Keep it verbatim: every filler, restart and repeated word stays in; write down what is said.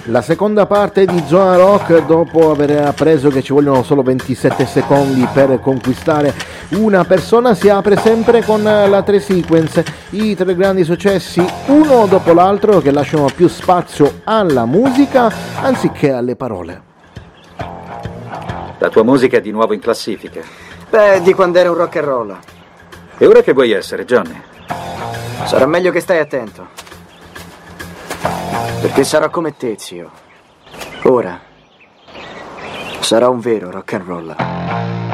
La seconda parte di Zona Rock, dopo aver appreso che ci vogliono solo ventisette secondi per conquistare una persona, si apre sempre con la tre sequence, i tre grandi successi uno dopo l'altro che lasciano più spazio alla musica anziché alle parole. La tua musica è di nuovo in classifica. Beh, di quando era un rock and roll. E ora che vuoi essere, Johnny? Sarà meglio che stai attento. Perché sarò come te, zio. Ora sarà un vero rock and roll.